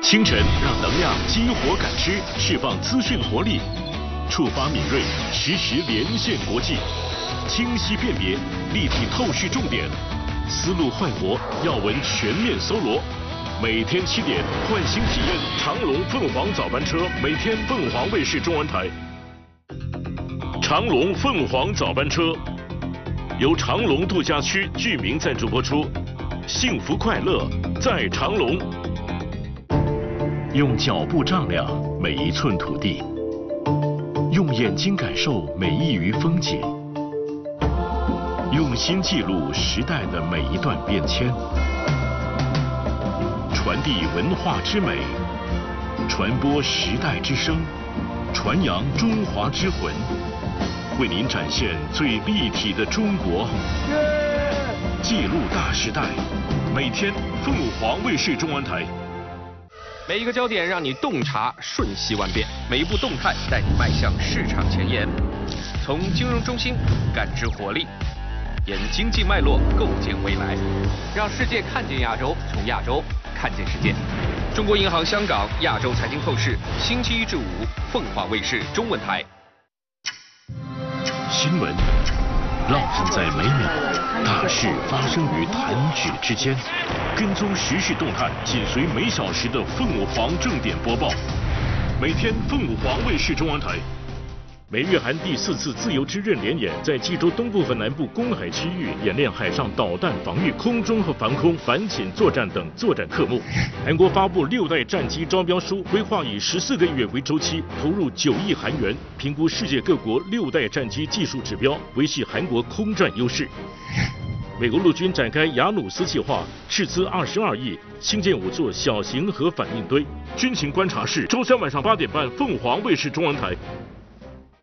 清晨让能量激活感知，释放资讯活力，触发敏锐，实时连线国际，清晰辨别，立体透视重点，思路焕活，要闻全面搜罗。每天7点，换新体验长龙凤凰早班车，每天凤凰卫视中文台。长龙凤凰早班车由长龙度假区居民赞助播出，幸福快乐在长龙。用脚步丈量每一寸土地，用眼睛感受每一隅风景，用心记录时代的每一段变迁，传递文化之美，传播时代之声，传扬中华之魂，为您展现最立体的中国，记录大时代。每天凤凰卫视中文台。 每一个焦点让你洞察瞬息万变，每一步动态带你迈向市场前沿。从金融中心感知活力，沿经济脉络构建未来，让世界看见亚洲，从亚洲看见世界。中国银行香港亚洲财经透视，星期1至5，凤凰卫视中文台。 新闻浪漫在每秒，大事发生于弹指之间。跟踪时事动态，紧随每小时的凤凰正点播报。每天凤凰卫视中文台。美日韩第4次自由之刃联演在济州东部和南部公海区域演练海上导弹防御、空中和防空、反潜作战等作战科目。韩国发布6代战机招标书，规划以14个月为周期，投入9亿韩元，评估世界各国6代战机技术指标，维系韩国空战优势。美国陆军展开雅努斯计划，斥资22亿兴建5座小型核反应堆。军情观察室，周3晚上8点半，凤凰卫视中文台。